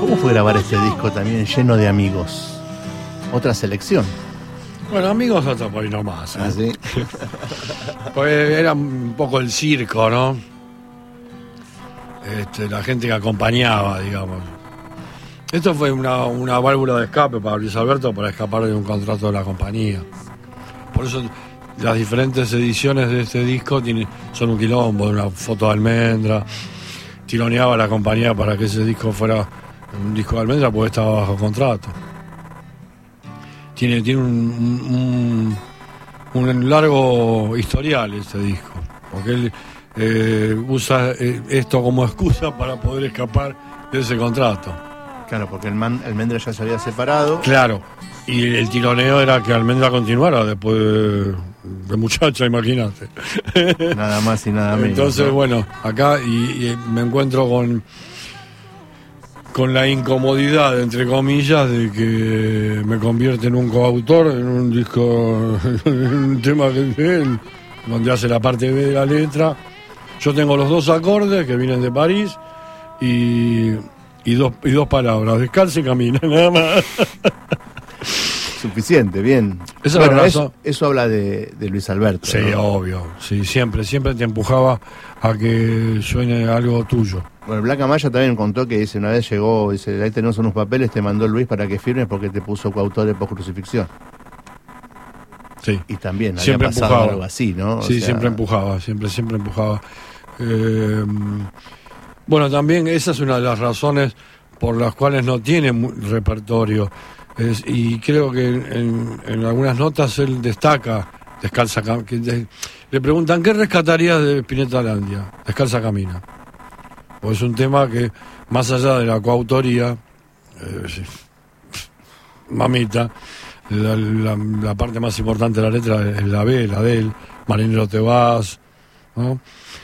¿Cómo fue grabar este disco también lleno de amigos? Otra selección. Bueno, amigos hasta por ahí nomás. ¿Ah, sí? Pues era un poco el circo, ¿no? La gente que acompañaba, digamos. Esto fue una válvula de escape para Luis Alberto para escapar de un contrato de la compañía. Por eso las diferentes ediciones de este disco son un quilombo, de una foto de Almendra. Tironeaba la compañía para que ese disco fuera un disco de Almendra porque estaba bajo contrato. Tiene un largo historial este disco, porque él usa esto como excusa para poder escapar de ese contrato. Claro, porque Almendra ya se había separado. Claro, y el tironeo era que Almendra continuara después de muchacha, imagínate. Nada más y nada menos. Entonces, ¿no? bueno, acá y me encuentro con la incomodidad, entre comillas, de que me convierte en un coautor, en un disco, en un tema de él, donde hace la parte B de la letra. Yo tengo los 2 acordes que vienen de París y dos palabras, descalza y camina, nada más. Suficiente, bien. Eso habla de Luis Alberto. Sí, ¿no? obvio. Sí, siempre te empujaba a que suene algo tuyo. Bueno, Blanca Maya también contó que una vez llegó, dice, ahí tenemos unos papeles, te mandó Luis para que firmes porque te puso coautor de Post-Crucifixión. Sí. Y también había siempre pasado empujaba. algo así, ¿no? Sí, siempre empujaba, siempre empujaba. Bueno, también esa es una de las razones por las cuales no tiene repertorio. Y creo que en algunas notas él destaca Descalza Camina. Le preguntan, ¿qué rescatarías de Spinetta Landia? Descalza Camina. Pues es un tema que, más allá de la coautoría, mamita, la parte más importante de la letra es la B, la de él, Marinero te vas, ¿no?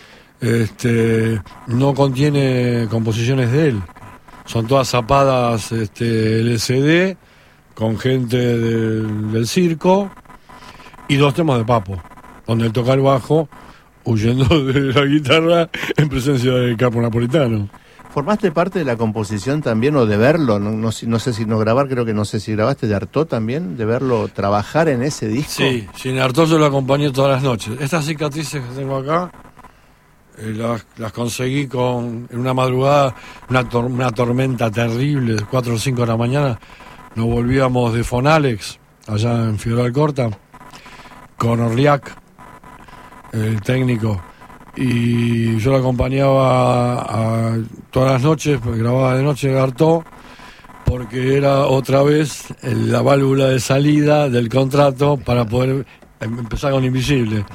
No contiene composiciones de él. Son todas zapadas LCD, con gente del circo, y 2 temas de Papo, donde él toca el bajo, huyendo de la guitarra en presencia del capo napolitano. ¿Formaste parte de la composición también o de verlo? No sé si no grabar, creo que no sé si grabaste de Artaud también, de verlo trabajar en ese disco. Sí, en Artaud yo lo acompañé todas las noches. Estas cicatrices que tengo acá, las conseguí en una madrugada, una tormenta terrible, de 4 o 5 de la mañana. Nos volvíamos de Fonalex, allá en Figueroa Alcorta, con Orliac, el técnico, y yo lo acompañaba todas las noches, pues grababa de noche de Artaud, porque era otra vez la válvula de salida del contrato para poder empezar con Invisible.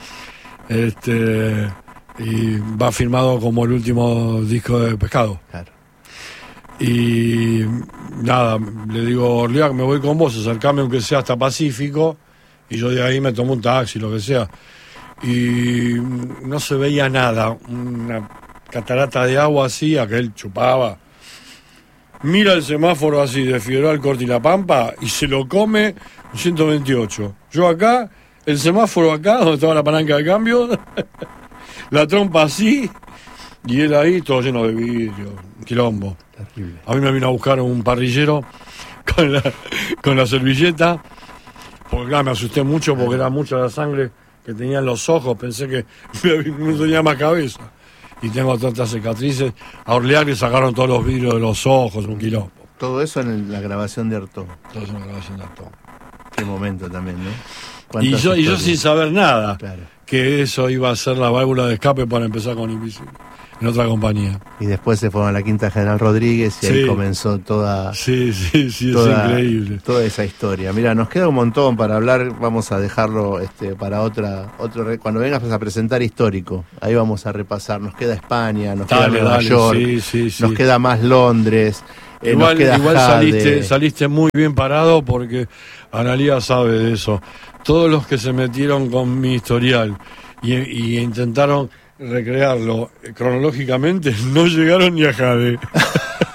Y va firmado como el último disco de Pescado. Claro. Y nada, le digo, Orliac, me voy con vos, acercame aunque sea hasta Pacífico, y yo de ahí me tomo un taxi, lo que sea. Y no se veía nada, una catarata de agua así, a que él chupaba. Mira el semáforo así de Figueroa Alcorta y La Pampa y se lo come un 128. Yo acá, el semáforo acá, donde estaba la palanca de cambio, la trompa así, y él ahí todo lleno de vidrio, un quilombo. Terrible. A mí me vino a buscar un parrillero con la servilleta, porque claro, me asusté mucho porque era mucha la sangre que tenía en los ojos, pensé que no tenía más cabeza. Y tengo tantas cicatrices. A Orleán le sacaron todos los vidrios de los ojos, un quilombo. Todo eso en la grabación de Artaud. Todo eso en la grabación de Artaud. Qué momento también, ¿no? Y yo sin saber nada, claro, que eso iba a ser la válvula de escape para empezar con Invisible, en otra compañía. Y después se fueron a la Quinta General Rodríguez y ahí comenzó toda... Sí, es increíble. Toda esa historia. Mira, nos queda un montón para hablar, vamos a dejarlo para cuando vengas a presentar Histórico, ahí vamos a repasar. Nos queda España, nos queda Nueva York, nos queda más Londres, igual Jade. saliste muy bien parado porque Analía sabe de eso. Todos los que se metieron con mi historial y intentaron recrearlo cronológicamente no llegaron ni a Jade.